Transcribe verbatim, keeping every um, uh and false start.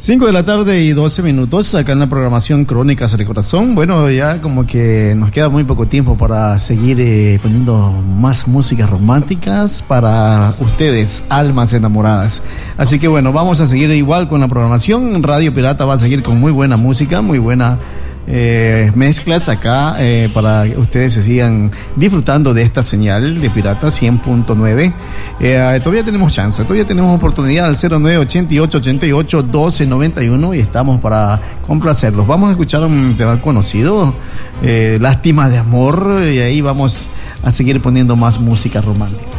cinco de la tarde y doce minutos acá en la programación Crónicas del Corazón. Bueno, ya como que nos queda muy poco tiempo para seguir eh, poniendo más músicas románticas para ustedes, almas enamoradas. Así que bueno, vamos a seguir igual con la programación. Radio Pirata va a seguir con muy buena música, muy buena eh, mezclas acá eh, para que ustedes se sigan disfrutando de esta señal de Pirata cien punto nueve. Eh, todavía tenemos chance, todavía tenemos oportunidad al cero nueve ochenta y ocho ochenta y ocho doce noventa y uno y estamos para complacerlos. Vamos a escuchar un tema conocido, eh, Lástima de Amor, y ahí vamos a seguir poniendo más música romántica.